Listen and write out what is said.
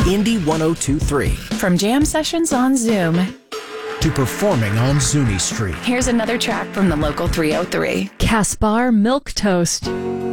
Indie 1023. From jam sessions on Zoom To performing on Zuni Street. Here's another track from the local 303. Caspar Milk Toast.